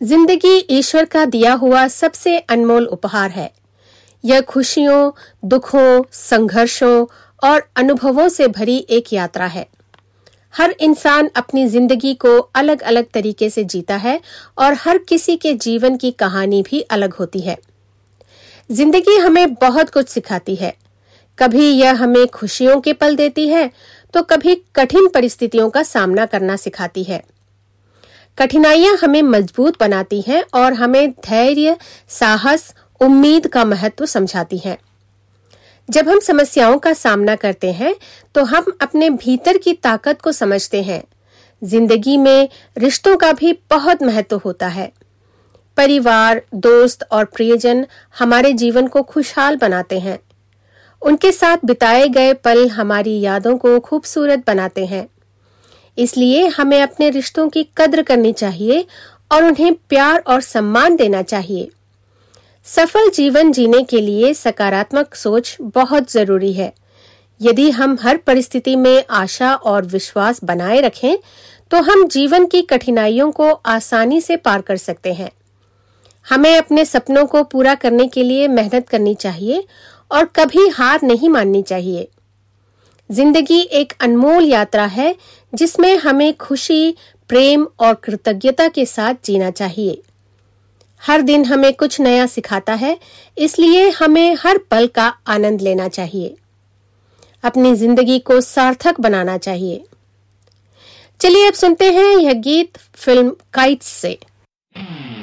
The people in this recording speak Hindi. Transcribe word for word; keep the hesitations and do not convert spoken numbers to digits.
जिंदगी ईश्वर का दिया हुआ सबसे अनमोल उपहार है। यह खुशियों, दुखों, संघर्षों और अनुभवों से भरी एक यात्रा है। हर इंसान अपनी जिंदगी को अलग अलग तरीके से जीता है और हर किसी के जीवन की कहानी भी अलग होती है। जिंदगी हमें बहुत कुछ सिखाती है। कभी यह हमें खुशियों के पल देती है तो कभी कठिन परिस्थितियों का सामना करना सिखाती है। कठिनाइयां हमें मजबूत बनाती हैं और हमें धैर्य, साहस, उम्मीद का महत्व समझाती हैं। जब हम समस्याओं का सामना करते हैं तो हम अपने भीतर की ताकत को समझते हैं। जिंदगी में रिश्तों का भी बहुत महत्व होता है। परिवार, दोस्त और प्रियजन हमारे जीवन को खुशहाल बनाते हैं। उनके साथ बिताए गए पल हमारी यादों को खूबसूरत बनाते हैं। इसलिए हमें अपने रिश्तों की कद्र करनी चाहिए और उन्हें प्यार और सम्मान देना चाहिए। सफल जीवन जीने के लिए सकारात्मक सोच बहुत जरूरी है। यदि हम हर परिस्थिति में आशा और विश्वास बनाए रखें तो हम जीवन की कठिनाइयों को आसानी से पार कर सकते हैं। हमें अपने सपनों को पूरा करने के लिए मेहनत करनी चाहिए और कभी हार नहीं माननी चाहिए। जिंदगी एक अनमोल यात्रा है जिसमें हमें खुशी, प्रेम और कृतज्ञता के साथ जीना चाहिए। हर दिन हमें कुछ नया सिखाता है, इसलिए हमें हर पल का आनंद लेना चाहिए। अपनी जिंदगी को सार्थक बनाना चाहिए। चलिए अब सुनते हैं यह गीत फिल्म काइट्स से।